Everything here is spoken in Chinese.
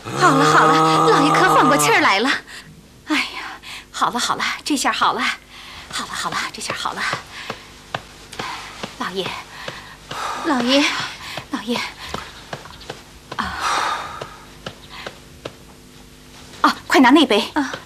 好了好了，老爷可缓过气儿来了。哎呀，好了好了，这下好了，好了好了，这下好了。老爷，老爷，老爷，啊，快拿那杯啊！